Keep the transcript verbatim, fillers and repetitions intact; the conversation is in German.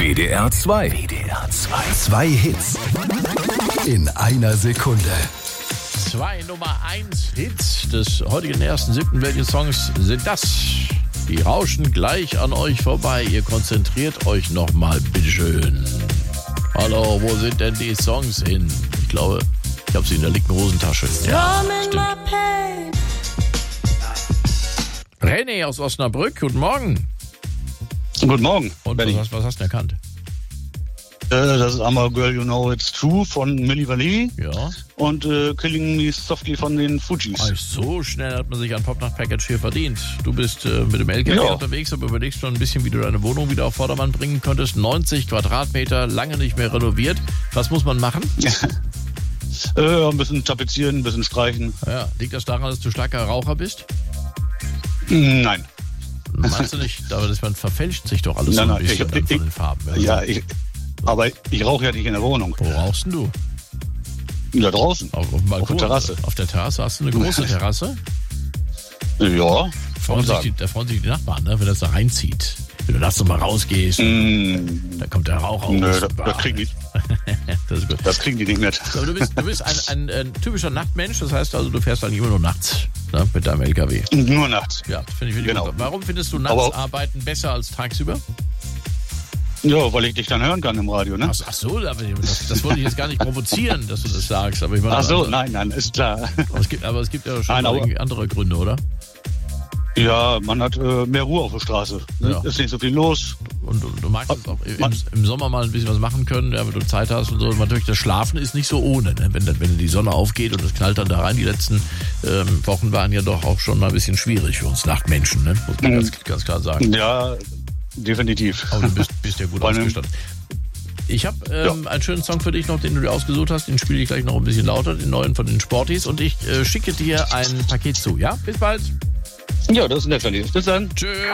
W D R zwei. W D R zwei. Zwei Hits in einer Sekunde. Zwei Nummer eins Hits des heutigen ersten siebten. Welche Songs sind das? Die rauschen gleich an euch vorbei. Ihr konzentriert euch nochmal, bitteschön. Hallo, wo sind denn die Songs hin? Ich glaube, ich habe sie in der linken Hosentasche. Ja, René aus Osnabrück, guten Morgen. Guten Morgen. Und was hast, was hast du erkannt? Äh, das ist I'm a Girl You Know It's True von Milli Vanilli. Ja. Und äh, Killing Me Softly von den Fugees. Ach, so schnell hat man sich ein Popnacht-Package hier verdient. Du bist äh, mit dem L K W ja. unterwegs, aber überlegst schon ein bisschen, wie du deine Wohnung wieder auf Vordermann bringen könntest. neunzig Quadratmeter, lange nicht mehr renoviert. Was muss man machen? äh, ein bisschen tapezieren, ein bisschen streichen. Ja, liegt das daran, dass du starker Raucher bist? Nein. Meinst du nicht? Aber das, man verfälscht sich doch alles nein, so ein nein, bisschen ich, dann ich, von den Farben. Also. Ja, ich, aber ich rauche ja nicht in der Wohnung. Wo rauchst denn du? Da draußen. Auf, auf dem Balkon. Auf der Terrasse. Auf der Terrasse? Hast du eine große Terrasse? Ja. Freuen sich die, da freuen sich die Nachbarn, ne, wenn das da reinzieht. Wenn du nachts nochmal rausgehst, mm. da kommt der Rauch aus. Nö, das, das, kriegen die, das, ist gut. das kriegen die nicht mit. Aber du bist, du bist ein, ein, ein typischer Nachtmensch, das heißt also, du fährst eigentlich immer nur nachts, ne, mit deinem L K W. Nur nachts. Ja, finde ich wirklich genau. gut. Warum findest du nachts Aber arbeiten besser als tagsüber? Ja, weil ich dich dann hören kann im Radio, ne? Ach, ach so, aber das, das wollte ich jetzt gar nicht provozieren, dass du das sagst. Aber ich meine, ach so, also, nein, nein, ist klar. Aber es gibt, aber es gibt ja schon nein, irgendwie andere Gründe, oder? Ja, man hat äh, mehr Ruhe auf der Straße. Ja. Ist nicht so viel los. Und du, du magst es auch im, im Sommer mal ein bisschen was machen können, ja, wenn du Zeit hast und so. Und natürlich, das Schlafen ist nicht so ohne, ne? Wenn, wenn die Sonne aufgeht und es knallt dann da rein. Die letzten ähm, Wochen waren ja doch auch schon mal ein bisschen schwierig für uns Nachtmenschen, ne? Muss man mhm. ganz, ganz klar sagen. Ja, definitiv. Aber du bist, bist ja gut ausgestattet. Ich habe ähm, ja. einen schönen Song für dich noch, den du dir ausgesucht hast. Den spiele ich gleich noch ein bisschen lauter, den neuen von den Sporties. Und ich äh, schicke dir ein Paket zu, ja? Bis bald. Ja, das ist nett von dir. Bis dann. Tschüss.